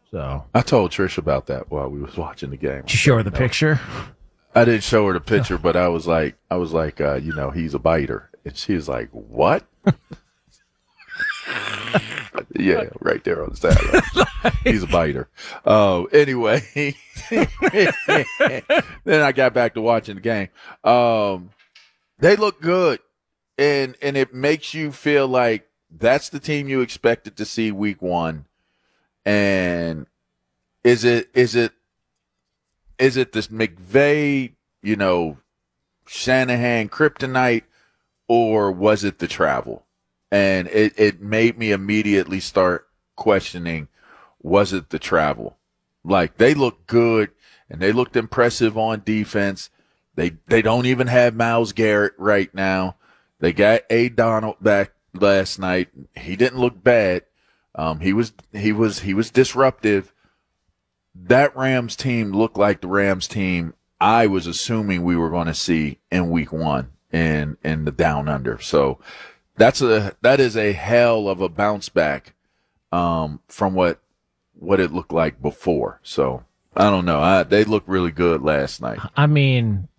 So I told Trish about that while we was watching the game. did you show her the picture? I didn't show her the picture, but I was like, he's a biter, and she was like, "What?" Yeah, right there on the sideline. He's a biter. Anyway, then I got back to watching the game. They look good, and it makes you feel like that's the team you expected to see week one. And is it this McVay, Shanahan kryptonite, or was it the travel? And it made me immediately start questioning, was it the travel? Like, they look good and they looked impressive on defense. They don't even have Myles Garrett right now. They got A. Donald back last night. He didn't look bad. He was disruptive. That Rams team looked like the Rams team I was assuming we were going to see in week one in the down under. So that is a hell of a bounce back from what it looked like before. So I don't know. They looked really good last night. I mean,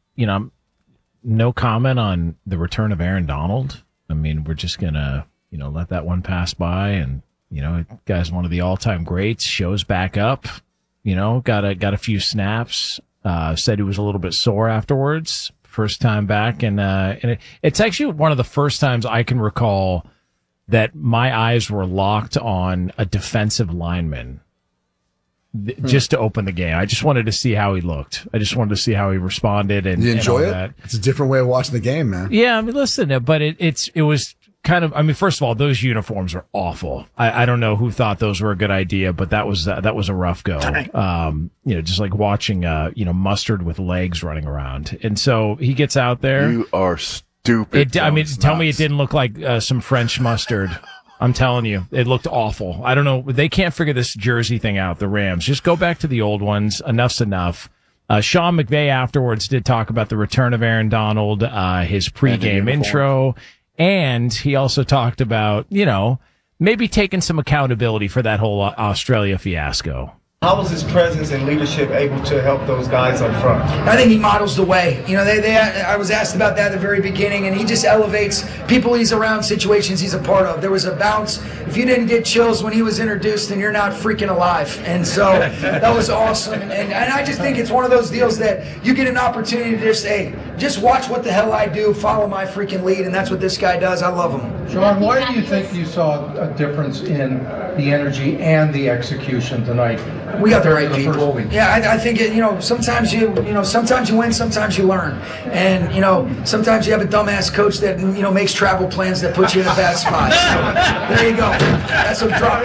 no comment on the return of Aaron Donald. I mean, we're just gonna, let that one pass by, and guy's one of the all-time greats. Shows back up. Got a few snaps. Said he was a little bit sore afterwards. First time back, and it's actually one of the first times I can recall that my eyes were locked on a defensive lineman just to open the game. I just wanted to see how he looked. I just wanted to see how he responded. And you enjoy and all it? That. It's a different way of watching the game, man. Yeah, I mean, listen, but it was kind of, I mean, first of all, those uniforms are awful. I don't know who thought those were a good idea, but that was a rough go. Just like watching, mustard with legs running around. And so he gets out there. You are stupid. Tell me it didn't look like some French mustard. I'm telling you, it looked awful. I don't know. They can't figure this jersey thing out, the Rams. Just go back to the old ones. Enough's enough. Sean McVay afterwards did talk about the return of Aaron Donald, his pregame intro. And he also talked about, maybe taking some accountability for that whole Australia fiasco. How was his presence and leadership able to help those guys up front? I think he models the way. I was asked about that at the very beginning, and he just elevates people he's around, situations he's a part of. There was a bounce. If you didn't get chills when he was introduced, then you're not freaking alive. And so that was awesome. And I just think it's one of those deals that you get an opportunity to just watch what the hell I do, follow my freaking lead, and that's what this guy does. I love him. Sean, why do you think you saw a difference in the energy and the execution tonight? We got the right people. Yeah, I think sometimes you win, sometimes you learn, and sometimes you have a dumbass coach that makes travel plans that put you in a bad spot. So, there you go. That's what drop.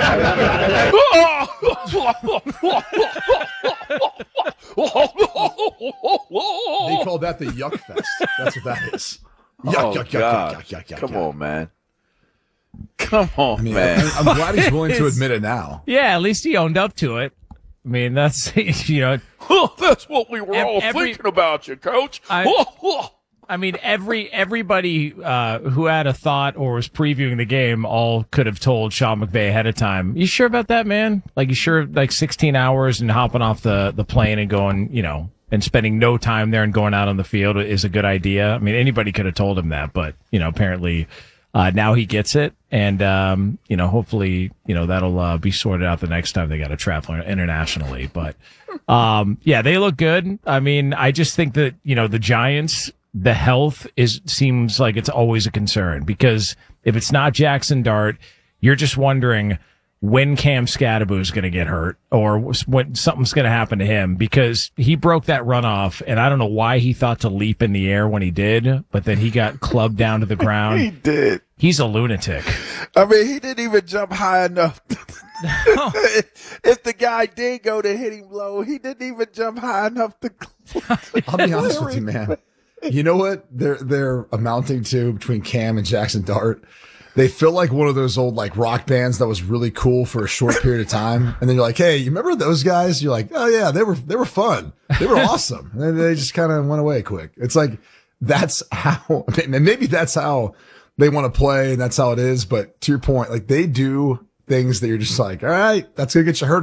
They call that the Yuck Fest. That's what that is. Yuck. Come on, man. Come on, man. I'm glad he's willing to admit it now. Yeah, at least he owned up to it. I mean, that's, that's what we were all thinking about you, Coach. I mean, everybody who had a thought or was previewing the game all could have told Sean McVay ahead of time. You sure about that, man? Like, you sure, 16 hours and hopping off the plane and going, and spending no time there and going out on the field is a good idea? I mean, anybody could have told him that, but, apparently now he gets it. And, hopefully, that'll be sorted out the next time they got to travel internationally. But, they look good. I mean, I just think that, the Giants, the health seems like it's always a concern, because if it's not Jackson Dart, you're just wondering when Cam Scadaboo is going to get hurt or when something's going to happen to him, because he broke that runoff, and I don't know why he thought to leap in the air when he did, but then he got clubbed down to the ground. He did. He's a lunatic. I mean, he didn't even jump high enough. If the guy did go to hit him low, he didn't even jump high enough to. I'll be honest with you, man. You know what they're amounting to between Cam and Jackson Dart? They feel like one of those old rock bands that was really cool for a short period of time, and then you're like, "Hey, you remember those guys?" You're like, "Oh yeah, they were fun. They were awesome." And then they just kind of went away quick. It's like that's how, and maybe that's how they want to play, and that's how it is. But to your point, they do things that you're just like, "All right, that's gonna get you hurt."